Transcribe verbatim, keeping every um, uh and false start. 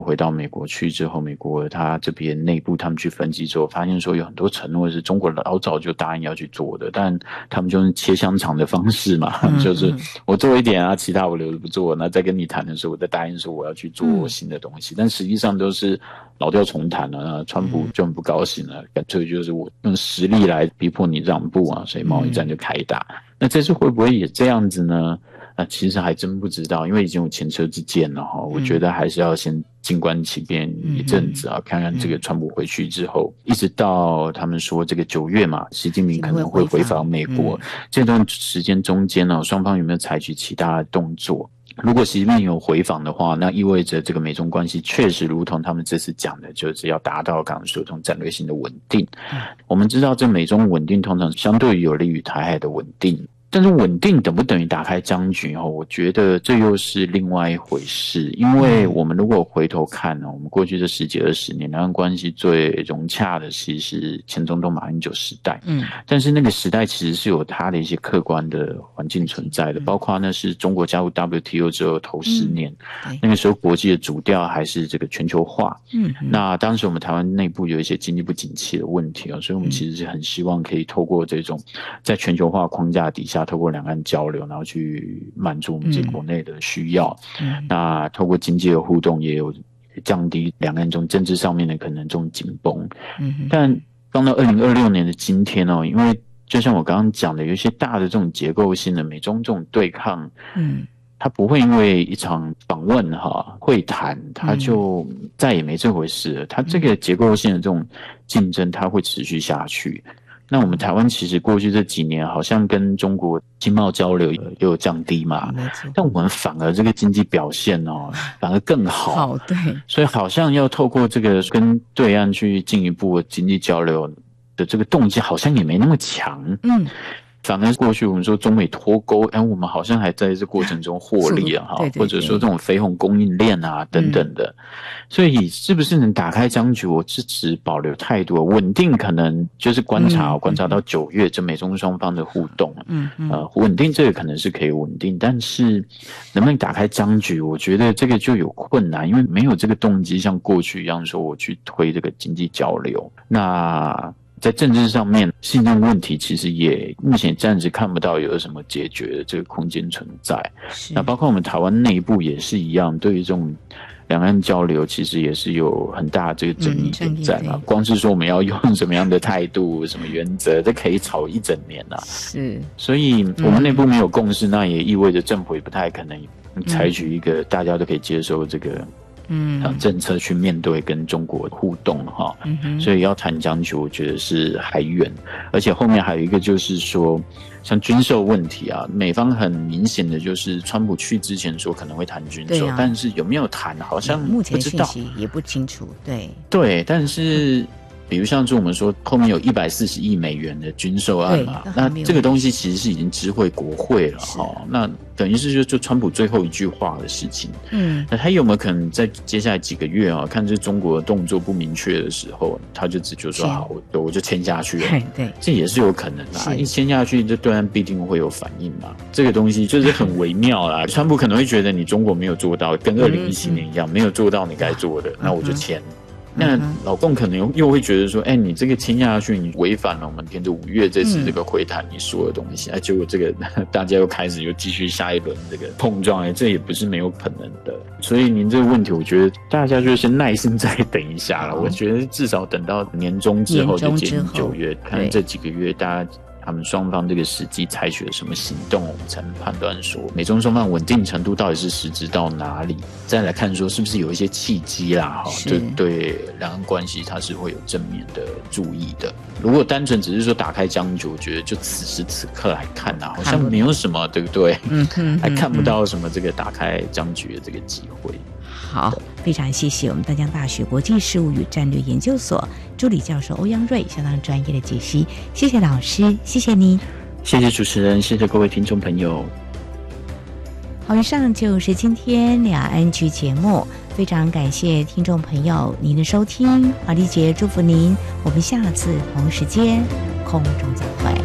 回到美国去之后，美国他这边内部他们去分析之后，发现说有很多承诺是中国老早就答应要去做的，但他们就是切香肠的方式嘛，嗯、就是我做一点啊，其他我留着不做，那再跟你谈的时候，我再答应说我要去做新的东西，嗯、但实际上都是老调重弹了。那川普就很不高兴了，干脆就是我用实力来逼迫你让步啊，所以贸易战就开打。嗯、那这次会不会也这样子呢？那其实还真不知道，因为已经有前车之鉴了哈。我觉得还是要先静观其变一阵子啊，嗯、看看这个川普回去之后，嗯、一直到他们说这个九月嘛，习近平可能会回访美国，嗯、这段时间中间呢，双方有没有采取其他的动作？如果习近平有回访的话，那意味着这个美中关系确实如同他们这次讲的，就是要达到刚刚说这种战略性的稳定。嗯、我们知道，这美中稳定通常相对于有利于台海的稳定。但是稳定等不等于打开僵局哦？我觉得这又是另外一回事。因为我们如果回头看呢，我们过去这十几二十年，两岸关系最融洽的其实是前总统马英九时代。嗯，但是那个时代其实是有它的一些客观的环境存在的，包括那是中国加入 W T O 之后头十年，嗯、那个时候国际的主调还是这个全球化。嗯，那当时我们台湾内部有一些经济不景气的问题哦，所以我们其实是很希望可以透过这种在全球化框架底下，透过两岸交流，然后去满足我们这国内的需要。嗯、那透过经济的互动，也有降低两岸中政治上面的可能这种紧绷。嗯、但放到二零二六年的今天哦，因为就像我刚刚讲的，有一些大的这种结构性的美中这种对抗，嗯，它不会因为一场访问哈会谈，它就再也没这回事了。它这个结构性的这种竞争，它会持续下去。那我们台湾其实过去这几年好像跟中国经贸交流也有降低嘛，但我们反而这个经济表现哦，反而更好。好，对，所以好像要透过这个跟对岸去进一步的经济交流的这个动机，好像也没那么强。嗯。反而过去我们说中美脱钩，哎，我们好像还在这过程中获利啊，哈，或者说这种绯红供应链啊等等的，嗯、所以是不是能打开僵局，我支持保留态度，稳定可能就是观察，嗯、观察到九月这美中双方的互动，嗯嗯，呃，稳定这个可能是可以稳定，但是能不能打开僵局，我觉得这个就有困难，因为没有这个动机，像过去一样说我去推这个经济交流，那。在政治上面，信任问题其实也目前暂时看不到有什么解决的这个空间存在。那包括我们台湾内部也是一样，对于这种两岸交流，其实也是有很大这个争议点在嘛。嗯、光是说我们要用什么样的态度、什么原则，这可以吵一整年啊。是，所以我们内部没有共识，嗯、那也意味着政府也不太可能采取一个大家都可以接受这个。嗯，政策去面对跟中国互动哈，嗯、所以要谈僵局，我觉得是还远，而且后面还有一个就是说，像军售问题啊，美方很明显的就是川普去之前说可能会谈军售，啊、但是有没有谈，好像不知道，目前信息也不清楚，对对，但是。比如像是我们说后面有一百四十亿美元的军售案嘛，那这个东西其实是已经知会国会了哈，那等于是就就川普最后一句话的事情。嗯，那他有没有可能在接下来几个月啊，看这中国的动作不明确的时候，他就只就说好，我我就签下去了。对，这也是有可能的，一签下去，这对岸必定会有反应嘛。这个东西就是很微妙啦。川普可能会觉得你中国没有做到，跟二零一七年一样，没有做到你该做的，那我就签。那老共可能又会觉得说，哎、欸，你这个签下去，你违反了我们跟着五月这次这个会谈你说的东西，哎、嗯，结果这个大家又开始又继续下一轮这个碰撞，哎，这也不是没有可能的。所以您这个问题，我觉得大家就先耐心再等一下了。我觉得至少等到年中之后，就接近九月，看这几个月大家。他们双方这个实际采取了什么行动，我们才能判断说美中双方稳定程度到底是实质到哪里，再来看说是不是有一些契机啦，就对两岸关系它是会有正面的注意的。如果单纯只是说打开僵局，我觉得就此时此刻来看啊，好像没有什么，对不对？嗯哼，还看不到什么这个打开僵局的这个机会。 好，非常谢谢我们淡江大学国际事务与战略研究所助理教授欧阳瑞相当专业的解析，谢谢老师，谢谢您， 谢谢主持人，谢谢各位听众朋友。 好，以上就是今天两岸局节目，非常感谢听众朋友您的收听，华丽姐祝福您，我们下次同时间空中再会。